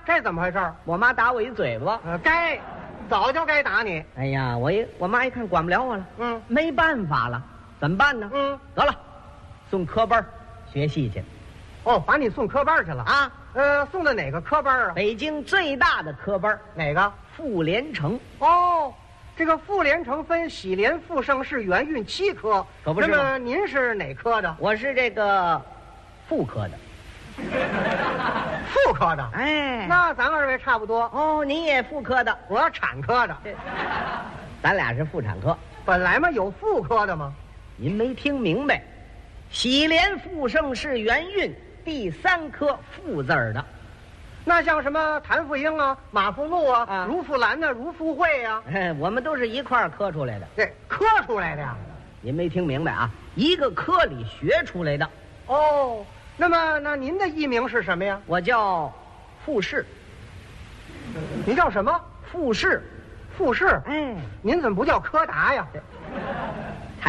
这怎么回事？ 我妈打我一嘴巴。 该，早就该打你。 哎呀，我妈一看管不了我了，没办法了，怎么办呢？得了，送科班学戏去。 哦，把你送科班去了啊？ 送的哪个科班啊？ 北京最大的科班。 哪个？ 妇联成。 哦，这个妇联成分喜联、复盛世、元运7科， 可不是吗？ 那么您是哪科的？ 我是这个妇科的。 妇科的？ 哎， 那咱二位差不多。 哦，你也妇科的， 我产科的。 咱俩是妇产科。 本来嘛有妇科的吗？ 您没听明白，喜联、复盛世、元运第3科妇字儿的。 那像什么谭富英啊、马福禄啊、如富兰啊、如富贵啊， 我们都是一块儿科出来的。 这科出来的呀？ 您没听明白啊？一个科里学出来的。 哦，那您的艺名是什么呀？ 我叫傅氏。 您叫什么？ 傅氏。 傅氏？ 哎， 您怎么不叫柯达呀？